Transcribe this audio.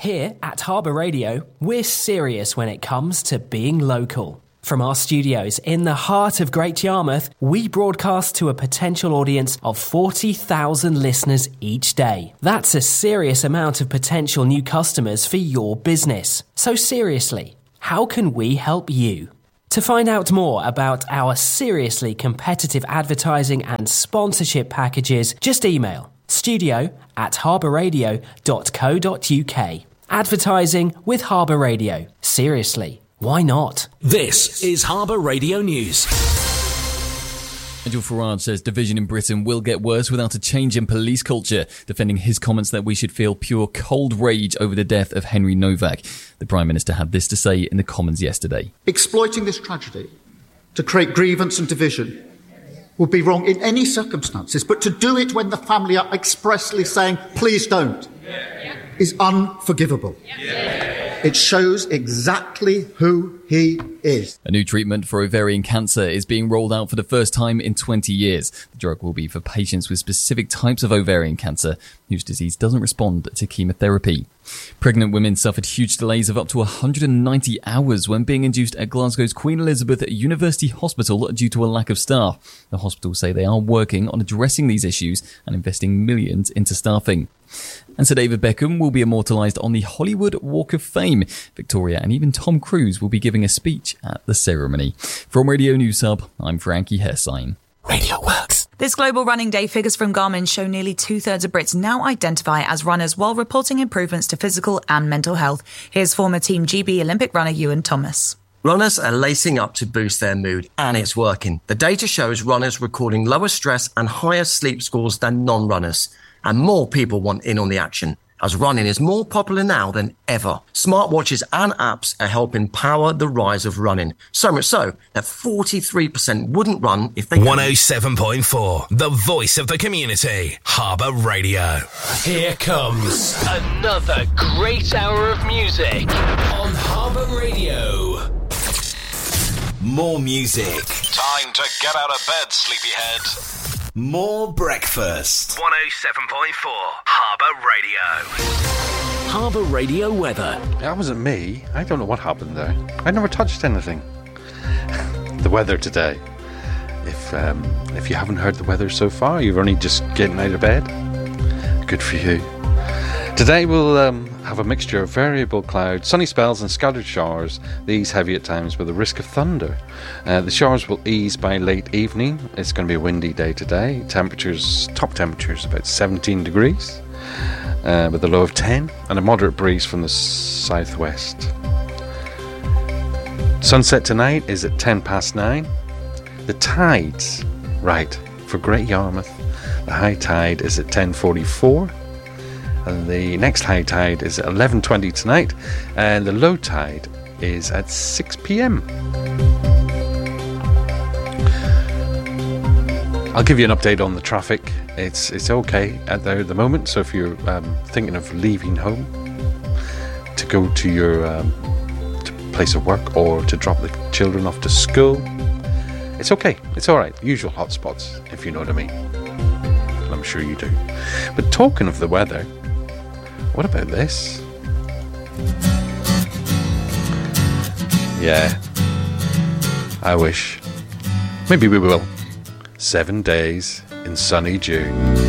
Here at Harbour Radio, we're serious when it comes to being local. From our studios in the heart of Great Yarmouth, we broadcast to a potential audience of 40,000 listeners each day. That's a serious amount of potential new customers for your business. So seriously, how can we help you? To find out more about our seriously competitive advertising and sponsorship packages, just email studio@harbourradio.co.uk. Advertising with Harbour Radio. Seriously, why not? This is Harbour Radio News. Nigel Farage says division in Britain will get worse without a change in police culture, defending his comments that we should feel pure cold rage over the death of Henry Novak. The Prime Minister had this to say in the Commons yesterday. Exploiting this tragedy to create grievance and division would be wrong in any circumstances, but to do it when the family are expressly saying, please don't, is unforgivable. It shows exactly who he is. A new treatment for ovarian cancer is being rolled out for the first time in 20 years. The drug will be for patients with specific types of ovarian cancer whose disease doesn't respond to chemotherapy. Pregnant women suffered huge delays of up to 190 hours when being induced at Glasgow's Queen Elizabeth University Hospital due to a lack of staff. The hospital say they are working on addressing these issues and investing millions into staffing. And Sir David Beckham will be immortalised on the Hollywood Walk of Fame. Victoria and even Tom Cruise will be giving a speech at the ceremony. From Radio News Hub, I'm Frankie Hessein. Radio Works. This Global Running Day figures from Garmin show nearly 2/3 of Brits now identify as runners while reporting improvements to physical and mental health. Here's former Team GB Olympic runner Ewan Thomas. Runners are lacing up to boost their mood, and it's working. The data shows runners recording lower stress and higher sleep scores than non-runners. And more people want in on the action, as running is more popular now than ever. Smartwatches and apps are helping power the rise of running. So much so that 43% wouldn't run if they 107.4, the voice of the community. Harbour Radio. Here comes another great hour of music on Harbour Radio. More music. Time to get out of bed, sleepyhead. More breakfast. 107.4 Harbour Radio. Harbour Radio weather. That wasn't me. I don't know what happened there. I never touched anything. The weather today. If you haven't heard the weather so far, you're only just getting out of bed. Good for you. Today we'll have a mixture of variable clouds, sunny spells and scattered showers, these heavy at times with a risk of thunder. The showers will ease by late evening. It's going to be a windy day today. Top temperatures about 17 degrees with a low of 10 and a moderate breeze from the southwest. Sunset tonight is at 9:10. The tides, right, for Great Yarmouth, the high tide is at 10:44. And the next high tide is at 11:20 tonight, and the low tide is at 6 p.m. I'll give you an update on the traffic. It's okay at the moment, so if you're thinking of leaving home to go to your to place of work or to drop the children off to school, it's okay. It's all right. Usual hotspots, if you know what I mean. And I'm sure you do. But talking of the weather, what about this? Yeah, I wish. Maybe we will. 7 days in sunny June.